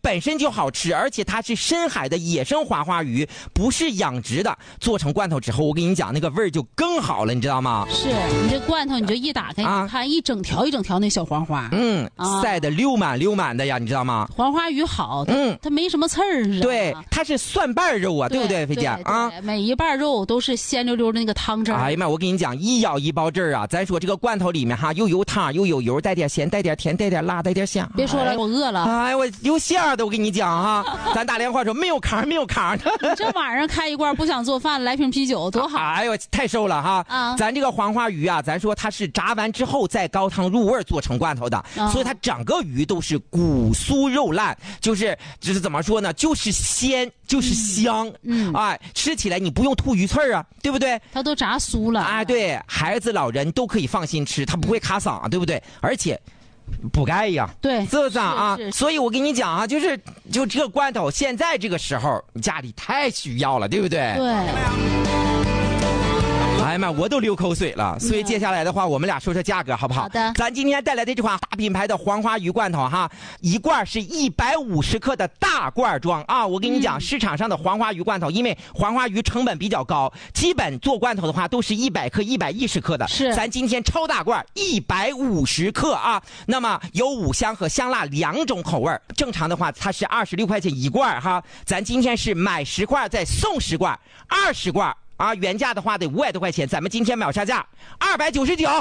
本身就好吃，而且它是深海的野生黄花鱼，不是养殖的。做成罐头之后，我跟你讲，那个味儿就更好了，你知道吗？ 是你这罐头，你就一打开，你看一整条一整条那小黄花， 晒得溜满溜满的呀，你知道吗？ 黄花鱼好，它没什么刺儿， 对，它是蒜瓣肉啊，对不对，菲姐啊？ 每一瓣肉都是鲜溜溜的那个汤汁。 哎呀妈，我跟你讲，一咬一包汁儿啊！咱说这个罐头里面哈，又有汤又有油，带点咸，带点甜，带点辣，带点香。 别说了，我饿了。 哎，我有馅的，我跟你讲哈，咱打电话说没有糠，没有糠。 你这晚上开一罐不想做饭，来瓶啤酒多好。 哎呦，太瘦了哈！咱这个黄花鱼啊，咱说它是炸完之后再高汤入味做成罐头的，所以它整个鱼都是骨酥肉烂，就是怎么说呢？就是鲜，就是香。哎，吃起来你不用吐鱼刺啊，对不对？ 它都炸酥了。 哎，对，孩子老人都可以放心吃，它不会卡嗓，对不对？而且补钙呀， 对， 是不是啊？所以我跟你讲啊，就这个罐头，现在这个时候家里太需要了，对不对？ 对。 哎呀妈，我都流口水了。所以接下来的话，我们俩说说价格好不好？ 好的。 咱今天带来的这款大品牌的黄花鱼罐头哈，一罐是150克的大罐装啊。我跟你讲，市场上的黄花鱼罐头，因为黄花鱼成本比较高，基本做罐头的话都是100克、110克的。 是。 咱今天超大罐150克啊。那么有五香和香辣2种口味，正常的话它是26块钱一罐哈。咱今天是买10罐再送10罐，20罐。啊，原价的话得500多块钱，咱们今天秒杀价299，20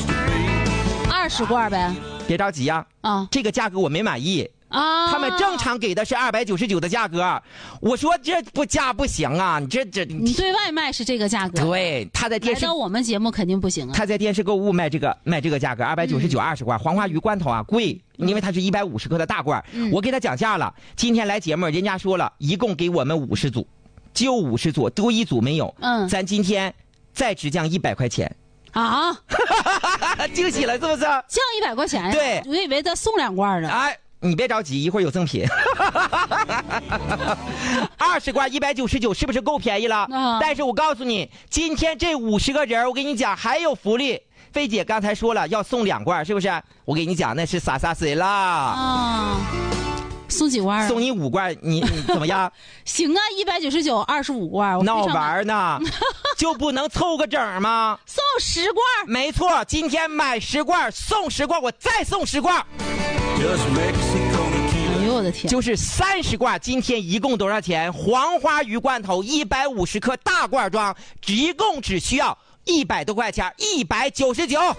罐呗。 别着急呀，这个价格我没满意啊， 他们正常给的是299的价格，我说这不行啊，你你对外卖是这个价格， 对，他在电视， 来到我们节目肯定不行啊。 他在电视购物卖这个价格299，20罐黄花鱼罐头啊贵，因为它是150克的大罐，我给他讲价了，今天来节目人家说了，一共给我们50组。就50组，多一组没有。咱今天再只降100块钱啊！ 惊喜了是不是？降 100块钱呀？ 对， 我以为他送2罐呢。 哎，你别着急，一会儿有赠品。20罐199，是不是够便宜了？但是我告诉你，今天这50个人，我跟你讲还有福利。菲姐刚才说了要送2罐，是不是？我跟你讲那是洒谁啦。 送几罐？ 送你5罐，你怎么样？ 行啊，199 25罐， 闹玩呢，就不能凑个整吗？ 送10罐， 没错，今天买10罐送10罐，我再送10罐。 哎呦我的天！ 就是30罐，今天一共多少钱？黄花鱼罐头150克大罐装，一共只需要100多块钱，199。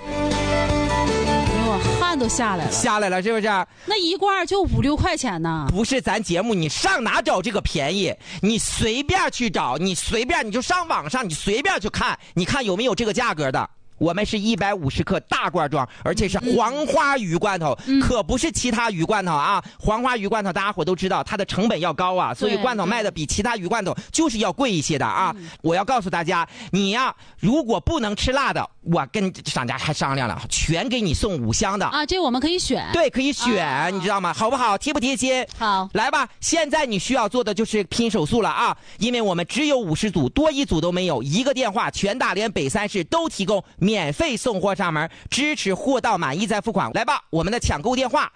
汗都下来了，是不是？ 那一罐就5、6块钱呢？ 不是咱节目，你上哪找这个便宜？你随便去找，你就上网上，你随便去看，你看有没有这个价格的。我们是150克大罐装，而且是黄花鱼罐头，可不是其他鱼罐头啊。黄花鱼罐头大家伙都知道，它的成本要高啊，所以罐头卖的比其他鱼罐头就是要贵一些的啊。我要告诉大家，你呀，如果不能吃辣的，我跟商家还商量了，全给你送5香的啊。这我们可以选， 对，可以选，你知道吗？好不好？贴不贴心？ 好， 来吧。现在你需要做的就是拼手速了啊，因为我们只有50组，多一组都没有。一个电话，全大连北3市都提供免费送货上门，支持货到满意再付款。来吧，我们的抢购电话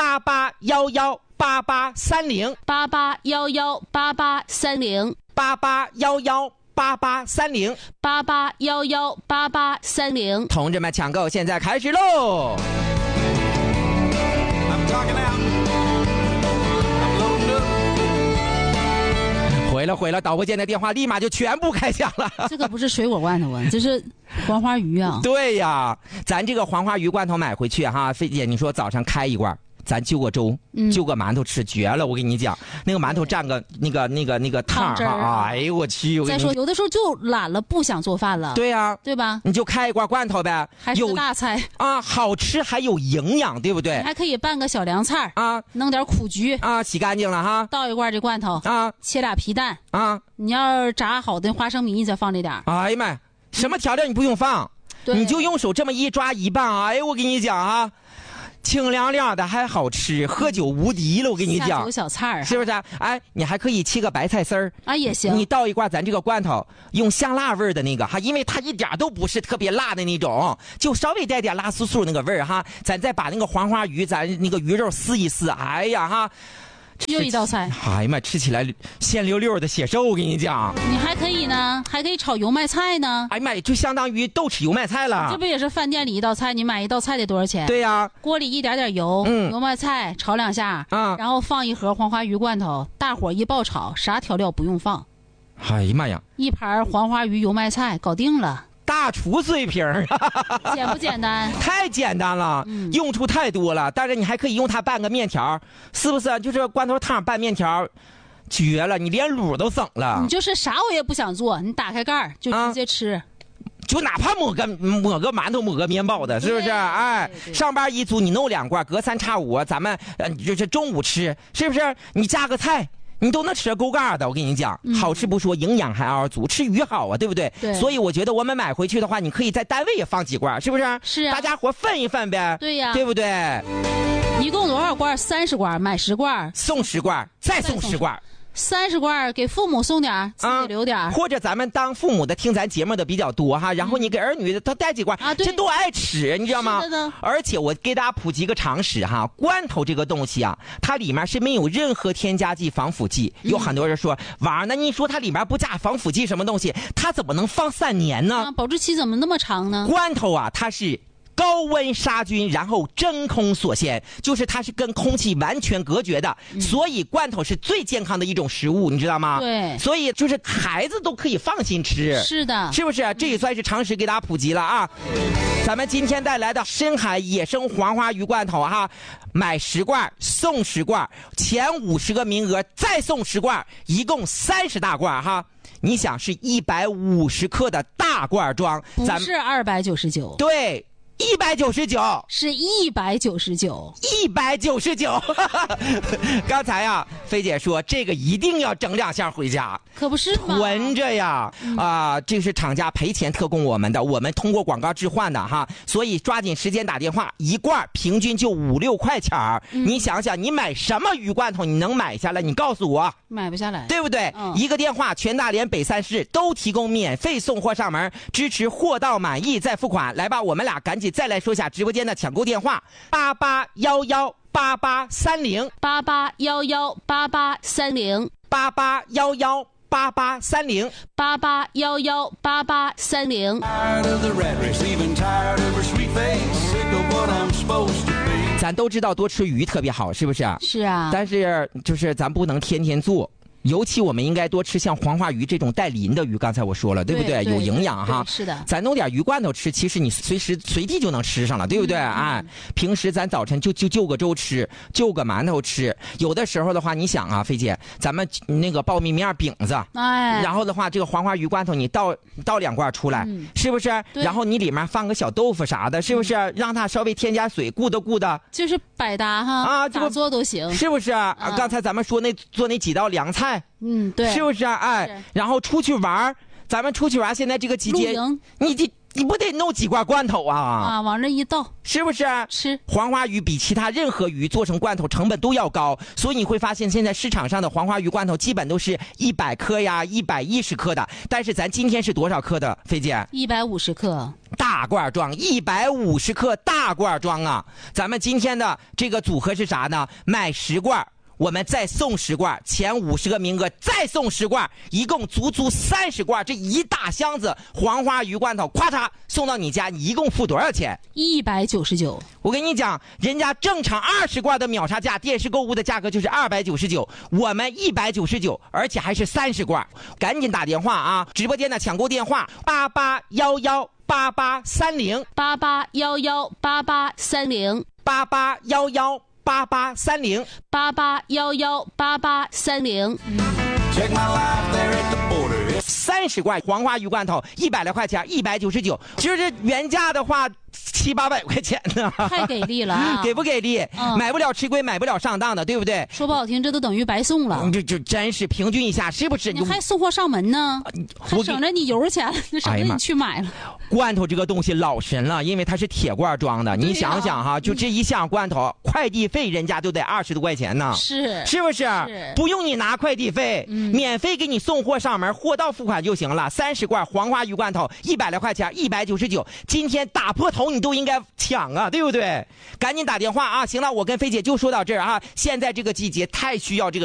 881188308811883088118830，同志们抢购现在开始喽！回了，导播间的电话立马就全部开响了。 这个不是水果罐头啊，这是黄花鱼啊。 对呀，咱这个黄花鱼罐头买回去哈，菲姐你说早上开一罐，咱就个粥，就个馒头吃，绝了！我跟你讲，那个馒头蘸个那个汤哈，哎呦我去！ 再说有的时候就懒了，不想做饭了。 对呀， 对吧？ 你就开一罐罐头呗， 还是大菜啊，好吃还有营养，对不对？ 还可以拌个小凉菜啊， 弄点苦菊啊，洗干净了哈， 倒一罐这罐头啊， 切俩皮蛋啊， 你要炸好的花生米，你再放这点。 哎呀妈，什么调料你不用放，你就用手这么一抓一拌，哎，我跟你讲啊。清凉凉的还好吃，喝酒无敌了。我跟你讲， 有小菜是不是？哎，你还可以切个白菜丝儿啊，也行。 你倒一罐咱这个罐头，用香辣味的那个哈，因为它一点都不是特别辣的那种，就稍微带点辣酥酥那个味儿哈。咱再把那个黄花鱼，咱那个鱼肉撕一撕，哎呀哈， 又一道菜。 哎呀妈，吃起来鲜溜溜的血瘦，我跟你讲。 你还可以呢，还可以炒油麦菜呢。 哎呀妈，就相当于豆豉油麦菜了。 这不也是饭店里一道菜？你买一道菜得多少钱？ 对呀， 锅里一点点油，油麦菜炒2下，然后放一盒黄花鱼罐头，大火一爆炒，啥调料不用放。 哎呀妈呀， 一盘黄花鱼油麦菜搞定了。 大厨水平简不简单？ 太简单了，用处太多了。但是你还可以用它拌个面条，是不是？就是罐头汤拌面条，绝了！你连卤都省了。 你就是啥我也不想做，你打开盖儿就直接吃。 就哪怕抹个馒头抹个面包的，是不是？哎，上班一族你弄2罐，隔3差5，咱们就是中午吃，是不是？你加个菜。你都能吃够盖的，我跟你讲，好吃不说，营养还嗷足，吃鱼好啊，对不对？ 对。 所以我觉得我们买回去的话，你可以在单位也放几罐，是不是？ 是啊。 大家伙分一分呗。 对呀。 对不对？ 一共多少罐？30罐，买10罐， 送10罐，再送10罐。 30罐给父母送点，自己留点。 或者咱们当父母的听咱节目的比较多哈，然后你给儿女他带几罐啊，这都爱吃，你知道吗？ 是的。 而且我给大家普及一个常识哈，罐头这个东西啊，它里面是没有任何添加剂、防腐剂。有很多人说，娃儿，那你说它里面不加防腐剂什么东西，它怎么能放3年呢？ 保质期怎么那么长呢？ 罐头啊，它是高温杀菌，然后真空锁鲜，就是它是跟空气完全隔绝的，所以罐头是最健康的一种食物，你知道吗？ 对， 所以就是孩子都可以放心吃。 是的， 是不是？这也算是常识给大家普及了啊。咱们今天带来的深海野生黄花鱼罐头哈，买10罐送10罐，前50个名额再送10罐，一共30大罐哈。你想是150克的大罐装， 不是299。 对。199 是199， 刚才呀，菲姐说这个一定要整2箱回家， 可不是吗？ 囤着呀，这是厂家赔钱特供我们的，我们通过广告置换的哈，所以抓紧时间打电话，一罐平均就5、6块钱你想想，你买什么鱼罐头你能买下来？你告诉我， 买不下来， 对不对？一个电话，全大连北3市都提供免费送货上门，支持货到满意再付款。来吧，我们俩赶紧再来说一下直播间的抢购电话，88118830，88118830，88118830。咱都知道多吃鱼特别好，是不是？ 是啊。 但是就是咱不能天天做。尤其我们应该多吃像黄花鱼这种带鳞的鱼，刚才我说了，对不对？有营养哈。 是的。 咱弄点鱼罐头吃，其实你随时随地就能吃上了，对不对？哎，平时咱早晨就个粥吃，就个馒头吃。有的时候的话，你想啊，菲姐，咱们那个苞米面饼子， 哎， 然后的话，这个黄花鱼罐头你倒2罐出来，是不是？然后你里面放个小豆腐啥的，是不是？让它稍微添加水，咕的， 就是百搭哈啊，咋做都行， 是不是？刚才咱们说做那几道凉菜。 对， 是不是？哎，然后出去玩，咱们出去玩，现在这个季节，你不得弄几罐罐头啊？ 往这一倒， 是不是？ 吃黄花鱼比其他任何鱼做成罐头成本都要高，所以你会发现现在市场上的黄花鱼罐头基本都是100克呀、110克的。但是咱今天是多少克的，菲姐 ？150克。 大罐装，150克大罐装啊！咱们今天的这个组合是啥呢？买10罐。我们再送10罐，前50个名额再送10罐，一共足30罐，这一大箱子黄花鱼罐头，咵嚓送到你家，你一共付多少钱 ？199。 我跟你讲，人家正常20罐的秒杀价，电视购物的价格就是299，我们199，而且还是30罐，赶紧打电话啊！直播间的抢购电话，88118830，88118830，88118830。30罐黄花鱼罐头100来块钱，199，就是原价的话700、800块钱呢， 太给力了啊！ 给不给力？买不了吃亏，买不了上当的，对不对？ 说不好听，这都等于白送了。 就真是平均一下，是不是？ 你还送货上门呢，还省着你油钱，省着你去买了。 罐头这个东西老神了，因为它是铁罐装的，你想想哈，就这一箱罐头，快递费人家都得20多块钱呢，是不是？不用你拿快递费，免费给你送货上门，货到付款就行了，30罐黄花鱼罐头100来块钱，199。今天打破头你都应该抢啊，对不对？赶紧打电话啊！行了，我跟菲姐就说到这儿啊，现在这个季节太需要这个。